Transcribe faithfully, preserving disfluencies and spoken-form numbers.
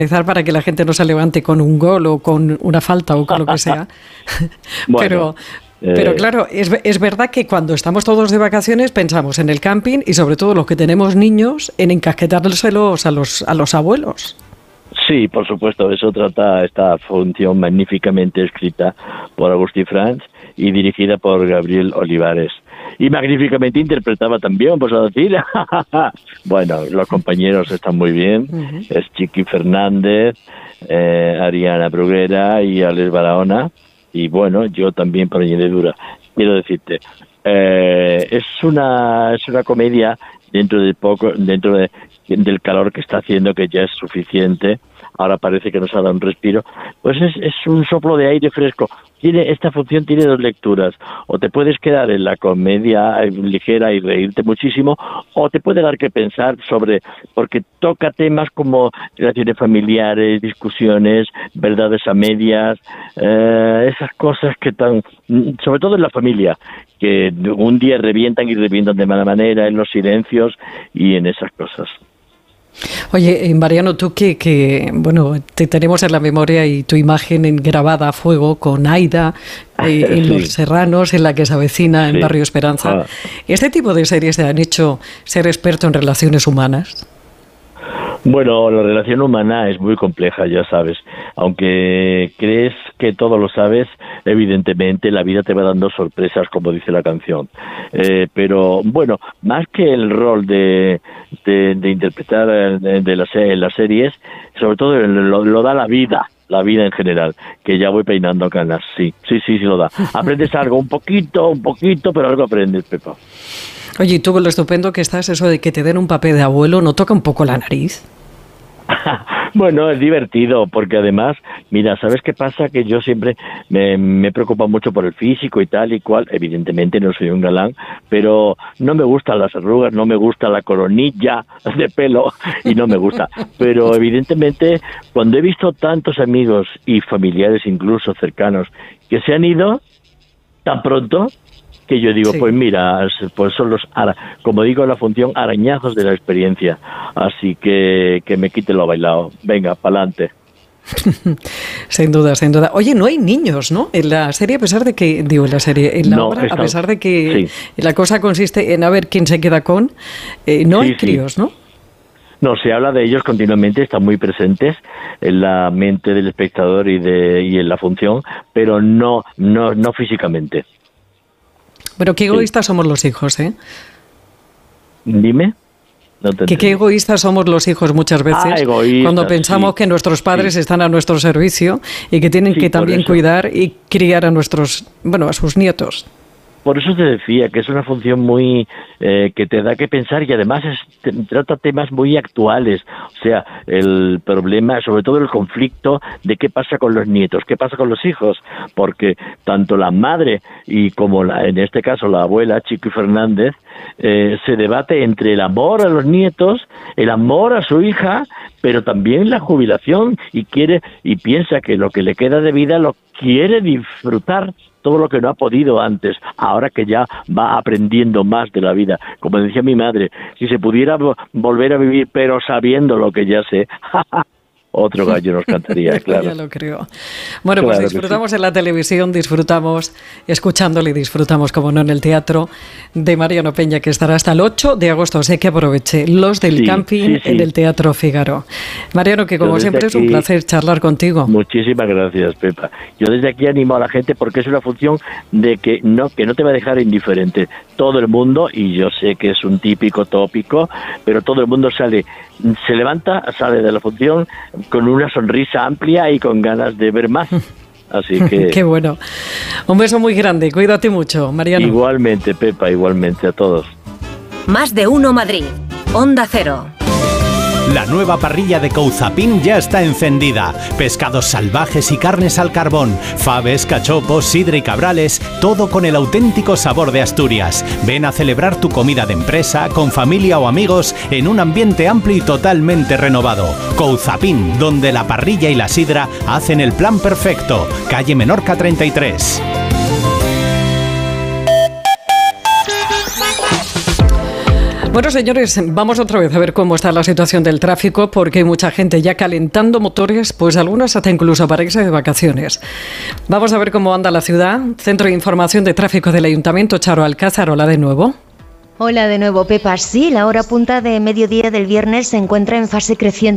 para que la gente no se levante con un gol o con una falta o con lo que sea. Bueno, pero, eh... pero claro, es, es verdad que cuando estamos todos de vacaciones pensamos en el camping y sobre todo los que tenemos niños en encasquetárselos a los, a los abuelos. Sí, por supuesto, eso trata esta función magníficamente escrita por Agustí Franz y dirigida por Gabriel Olivares. Y magníficamente interpretada también, pues a decir. Bueno, los compañeros están muy bien. Uh-huh. Es Chiqui Fernández, eh, Ariana Bruguera y Alex Barahona. Y bueno, yo también por añadidura. Quiero decirte, eh, es una es una comedia dentro de poco, dentro de, del calor que está haciendo, que ya es suficiente. Ahora parece que nos ha dado un respiro. Pues es, es un soplo de aire fresco. Tiene, esta función tiene dos lecturas. O te puedes quedar en la comedia ligera y reírte muchísimo, o te puede dar que pensar sobre, porque toca temas como relaciones familiares, discusiones, verdades a medias, eh, esas cosas que tan, sobre todo en la familia, que un día revientan y revientan de mala manera, en los silencios y en esas cosas. Oye, Mariano, tú que, que, bueno, te tenemos en la memoria y tu imagen en, grabada a fuego con Aida, eh, en sí. Los Serranos, en La que se avecina, en sí. Barrio Esperanza. Ah. ¿Este tipo de series te han hecho ser experto en relaciones humanas? Bueno, la relación humana es muy compleja, ya sabes. Aunque crees que todo lo sabes, evidentemente la vida te va dando sorpresas, como dice la canción. Eh, pero bueno, más que el rol de, de, de interpretar de, de las, las series, sobre todo lo, lo da la vida. La vida en general, que ya voy peinando canas, sí, sí, sí, sí lo da. Aprendes algo, un poquito, un poquito, pero algo aprendes, Pepa. Oye, y tú con lo estupendo que estás, eso de que te den un papel de abuelo, ¿no toca un poco la nariz? Bueno, es divertido, porque además, mira, ¿sabes qué pasa? Que yo siempre me, me preocupo mucho por el físico y tal y cual. Evidentemente no soy un galán, pero no me gustan las arrugas, no me gusta la coronilla de pelo y no me gusta. Pero evidentemente, cuando he visto tantos amigos y familiares incluso cercanos que se han ido tan pronto, que yo digo, sí. Pues mira, pues son los, ara, como digo en la función, arañazos de la experiencia. Así que que me quite lo bailado. Venga, pa'lante. Sin duda, sin duda. Oye, no hay niños, ¿no? En la serie, a pesar de que, digo, en la serie, en la no, obra, está, a pesar de que sí. La cosa consiste en a ver quién se queda con, eh, no sí, hay críos, sí. ¿no? No, se habla de ellos continuamente, están muy presentes en la mente del espectador y de y en la función, pero no, no, no físicamente. Pero qué egoístas sí. somos los hijos, ¿eh? Dime. No te que qué egoístas somos los hijos muchas veces ah, egoístas, cuando pensamos sí. que nuestros padres sí. están a nuestro servicio y que tienen sí, que también cuidar y criar a nuestros, bueno, a sus nietos. Por eso te decía que es una función muy eh, que te da que pensar y además es, te, trata temas muy actuales, o sea, el problema, sobre todo el conflicto de qué pasa con los nietos, qué pasa con los hijos, porque tanto la madre y como la, en este caso la abuela, Chiqui Fernández, eh, se debate entre el amor a los nietos, el amor a su hija, pero también la jubilación y quiere y piensa que lo que le queda de vida lo quiere disfrutar, todo lo que no ha podido antes, ahora que ya va aprendiendo más de la vida. Como decía mi madre, si se pudiera volver a vivir, pero sabiendo lo que ya sé, otro gallo nos cantaría, claro. Ya lo creo. Bueno, claro, pues disfrutamos sí. en la televisión, disfrutamos escuchándole y disfrutamos, como no, en el teatro de Mariano Peña, que estará hasta el ocho de agosto, o sea que aproveche Los del sí, Camping sí, sí. en el Teatro Fígaro. Mariano, que como siempre aquí, es un placer charlar contigo. Muchísimas gracias, Pepa. Yo desde aquí animo a la gente porque es una función de que no, que no te va a dejar indiferente. Todo el mundo, y yo sé que es un típico tópico, pero todo el mundo sale, se levanta, sale de la función con una sonrisa amplia y con ganas de ver más. Así que... Qué bueno. Un beso muy grande. Cuídate mucho, Mariano. Igualmente, Pepa, igualmente a todos. Más de uno Madrid. Onda Cero. La nueva parrilla de Couzapin ya está encendida. Pescados salvajes y carnes al carbón, faves, cachopos, sidra y cabrales, todo con el auténtico sabor de Asturias. Ven a celebrar tu comida de empresa, con familia o amigos, en un ambiente amplio y totalmente renovado. Couzapin, donde la parrilla y la sidra hacen el plan perfecto. Calle Menorca treinta y tres. Bueno, señores, vamos otra vez a ver cómo está la situación del tráfico, porque hay mucha gente ya calentando motores, pues algunas hasta incluso para irse de vacaciones. Vamos a ver cómo anda la ciudad. Centro de Información de Tráfico del Ayuntamiento, Charo Alcázar, hola de nuevo. Hola de nuevo, Pepa. Sí, la hora punta de mediodía del viernes se encuentra en fase creciente